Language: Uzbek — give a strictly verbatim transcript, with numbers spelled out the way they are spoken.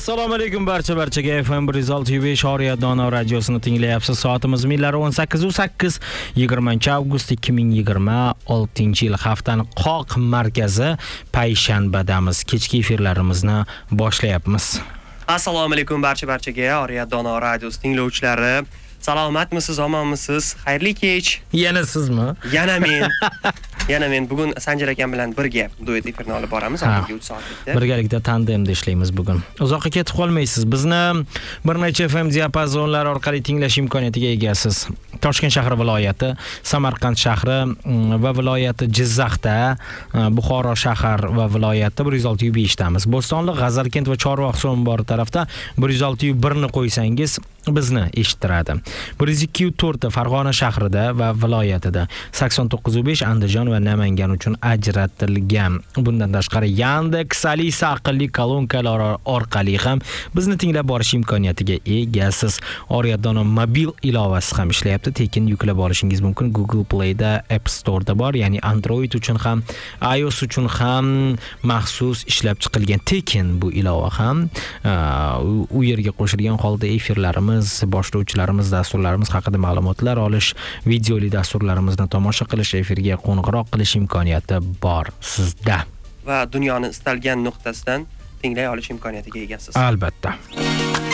Assalomu alaykum barcha barchaga F M bir yuz olti nuqta besh Oriya Dono radiosini tinglayapsiz. Soatimiz millari o'n sakkiz nol sakkiz yigirmanchi avgust ikki ming yigirma oltinchi yil haftaning qoq markazi payshanbadamiz. Kechki efirlarimizni boshlayapmiz. Assalomu alaykum barcha barchaga Oriya Dono radiosi tinglovchilari. Salomatmisiz, omonmisiz? Xayrli kech. Yana sizmi? Yana men. Yana men bugun Sanjar akam bilan birga duet efirni olib boramiz. Oxirgi uch soatlikda. Birgalikda tandemda ishlaymiz bugun. Uzoqqa ketib qolmaysiz. Bizni bir necha F M diapazonlari orqali tinglash imkoniyatiga egasiz. Toshkent shahri viloyati, Samarqand shahri va viloyati Jizzaxda, Buxoro shahar va viloyati bir yuz olti nuqta besh damiz. Bo'stonliq, G'azalkent va Chorvoq so'mbor tarafda bir yuz olti nuqta bir ni qo'ysangiz bizni eshittiradi. bir yuz ikki nuqta to'rt Farg'ona shahrida va viloyatida, sakson to'qqiz nuqta besh Andijon va Namangan uchun ajratilgan. Bundan tashqari Yandex Alisa aqlli kolonkalar orqali ham bizni tinglab borish imkoniyatiga egasiz. Oriya Dono mobil ilovasi ham ishlayapti. Tekin yuklab olishingiz mumkin. Google Play da, App Store da bor. Ya'ni Android uchun ham, iOS uchun ham maxsus ishlab chiqilgan tekin bu ilova ham. U yerga qo'shilgan holda efirlarimiz, boshlovchilarimiz, dasturlarimiz haqida ma'lumotlar olish, videoli dasturlarimizni tomosha qilish, efirga qo'ng'iroq qilish imkoniyati bor sizda. Va dunyoni istalgan nuqtasidan tinglay olish imkoniyatiga egasiz. Albatta.